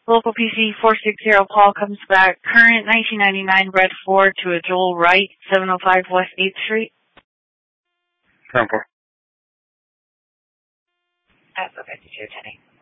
Local PC 460 call comes back. Current 1999 red Ford to a Joel Wright, 705 West 8th Street. 10-4. That's okay, 10